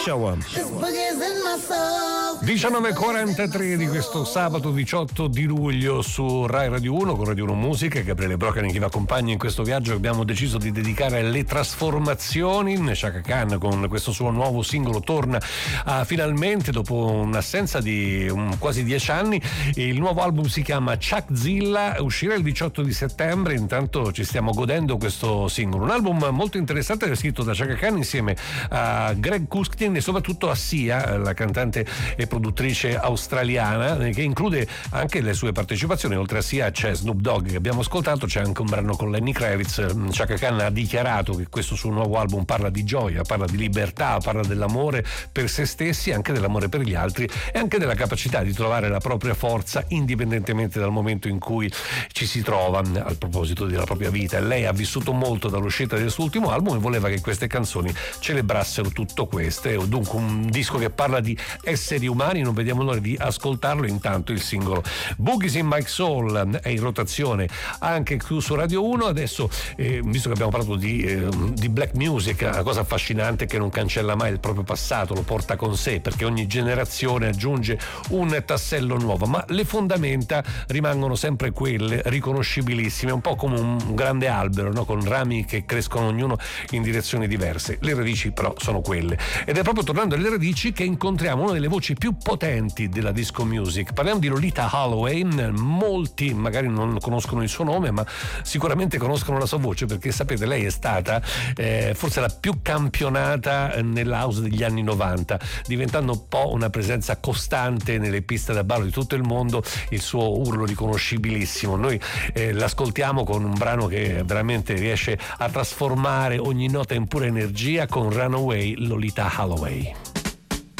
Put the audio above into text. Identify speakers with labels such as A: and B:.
A: Show. 19:43 di questo sabato 18 di luglio su Rai Radio 1 con Radio 1 Musica. Gabriele Brocani che vi accompagna in questo viaggio che abbiamo deciso di dedicare alle trasformazioni. Chaka Khan con questo suo nuovo singolo torna finalmente dopo un'assenza di quasi 10 anni. Il nuovo album si chiama Chuckzilla, uscirà il 18 di settembre. Intanto ci stiamo godendo questo singolo, un album molto interessante scritto da Chaka Khan insieme a Greg Kurstin e soprattutto a Sia, la cantante e produttrice australiana, che include anche le sue partecipazioni. Oltre a Sia c'è Snoop Dogg che abbiamo ascoltato, c'è anche un brano con Lenny Kravitz. Chaka Khan ha dichiarato che questo suo nuovo album parla di gioia, parla di libertà, parla dell'amore per se stessi, anche dell'amore per gli altri e anche della capacità di trovare la propria forza indipendentemente dal momento in cui ci si trova. A proposito della propria vita, lei ha vissuto molto dall'uscita del suo ultimo album e voleva che queste canzoni celebrassero tutto questo. È dunque un disco che parla di esseri umani, non vediamo l'ora di ascoltarlo. Intanto il singolo Boogies in My Soul è in rotazione anche qui su Radio 1. Adesso visto che abbiamo parlato di black music, una cosa affascinante è che non cancella mai il proprio passato, lo porta con sé perché ogni generazione aggiunge un tassello nuovo, ma le fondamenta rimangono sempre quelle, riconoscibilissime, un po' come un grande albero, no? Con rami che crescono ognuno in direzioni diverse. Le radici però sono quelle, ed è proprio tornando alle radici che incontriamo una delle voci più potenti della disco music. Parliamo di Loleatta Holloway. Molti magari non conoscono il suo nome, ma sicuramente conoscono la sua voce, perché sapete, lei è stata forse la più campionata nell'house degli anni 90, diventando un po' una presenza costante nelle piste da ballo di tutto il mondo. Il suo urlo riconoscibilissimo, noi l'ascoltiamo con un brano che veramente riesce a trasformare ogni nota in pura energia, con Runaway, Loleatta Holloway.